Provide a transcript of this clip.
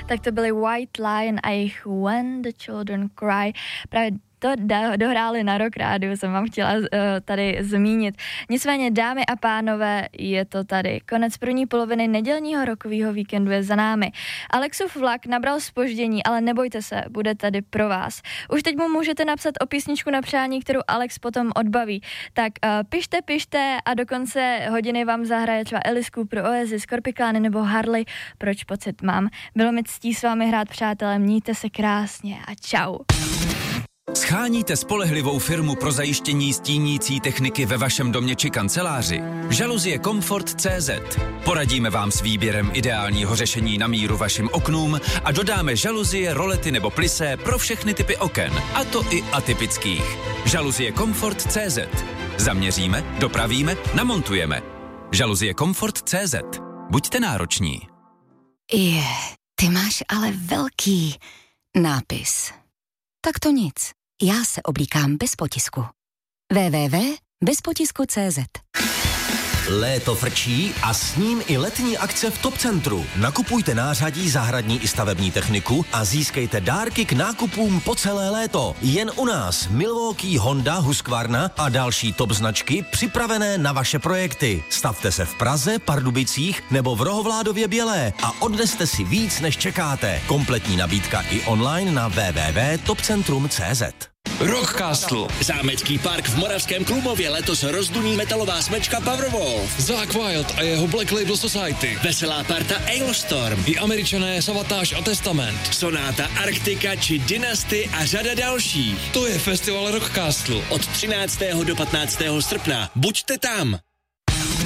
tak to byly White Lion a jejich When the Children Cry. Právě to dohráli na Rock Rádiu, jsem vám chtěla tady zmínit. Nicméně, dámy a pánové, je to tady. Konec první poloviny nedělního rockového víkendu je za námi. Alexův vlak nabral zpoždění, ale nebojte se, bude tady pro vás. Už teď mu můžete napsat o písničku na přání, kterou Alex potom odbaví. Tak pište a do konce hodiny vám zahraje třeba Alice Cooper, Oasis, Scorpikány nebo Harley. Proč pocit mám? Bylo mi ctí s vámi hrát, přátelé, mějte se krásně a čau. Sháníte spolehlivou firmu pro zajištění stínící techniky ve vašem domě či kanceláři? Žaluzie Comfort.cz. Poradíme vám s výběrem ideálního řešení na míru vašim oknům a dodáme žaluzie, rolety nebo plysé pro všechny typy oken, a to i atypických. Žaluzie Comfort.cz. Zaměříme, dopravíme, namontujeme. Žaluzie Comfort.cz. Buďte nároční. Ty máš ale velký nápis. Tak to nic. Já se oblíkám bez potisku. www.bezpotisku.cz. Léto frčí a s ním i letní akce v Top Centru. Nakupujte nářadí, zahradní i stavební techniku a získejte dárky k nákupům po celé léto. Jen u nás Milwaukee, Honda, Husqvarna a další top značky připravené na vaše projekty. Stavte se v Praze, Pardubicích nebo v Rohovládově Bělé a odneste si víc, než čekáte. Kompletní nabídka i online na www.topcentrum.cz. Rockcastle. Zámecký park v Moravském Klumově letos rozduní metalová smečka Powerwolf. Zakk Wylde a jeho Black Label Society. Veselá parta Ailstorm. I Američané Savatage a Testament. Sonáta Arktika či Dynasty a řada dalších. To je festival Rockcastle. Od 13. do 15. srpna. Buďte tam.